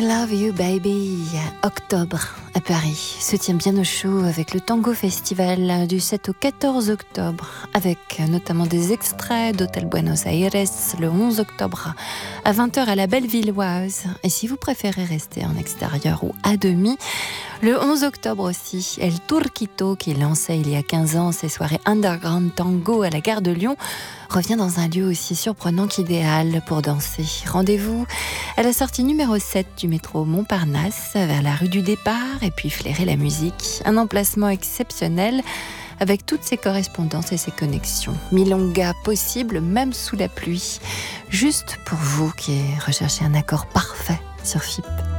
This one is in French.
Love You Baby, octobre à Paris, se tient bien au chaud avec le Tango Festival du 7 au 14 octobre, avec notamment des extraits d'Hôtel Buenos Aires le 11 octobre à 20h à la Bellevilloise. Et si vous préférez rester en extérieur ou à demi, le 11 octobre aussi, El Turquito, qui lançait il y a 15 ans ses soirées underground tango à la gare de Lyon, revient dans un lieu aussi surprenant qu'idéal pour danser. Rendez-vous à la sortie numéro 7 du métro Montparnasse, vers la rue du Départ, et puis flairer la musique. Un emplacement exceptionnel, avec toutes ses correspondances et ses connexions. Milonga possible, même sous la pluie. Juste pour vous qui recherchez un accord parfait sur FIP.